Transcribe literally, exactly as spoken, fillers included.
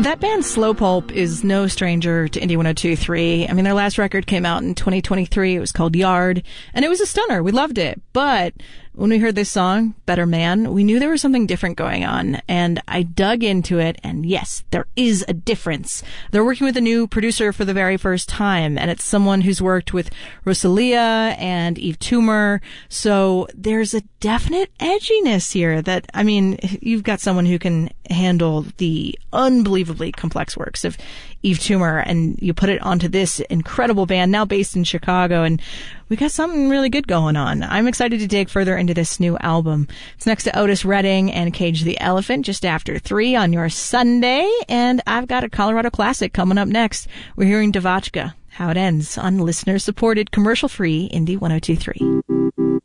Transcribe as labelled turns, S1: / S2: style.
S1: That band Slow Pulp is no stranger to Indie one oh two point three. I mean, their last record came out in twenty twenty-three. It was called Yard, and it was a stunner. We loved it. But when we heard this song, Better Man, we knew there was something different going on, and I dug into it, and yes, there is a difference. They're working with a new producer for the very first time, and it's someone who's worked with Rosalia and Eve Toomer, so there's a definite edginess here that, I mean, you've got someone who can handle the unbelievably complex works of Eve Toomer, and you put it onto this incredible band now based in Chicago, and we got something really good going on. I'm excited to dig further into this new album. It's next to Otis Redding and Cage the Elephant just after three on your Sunday, and I've got a Colorado classic coming up next. We're hearing Devotchka, How It Ends, on listener-supported, commercial-free Indie one oh two point three.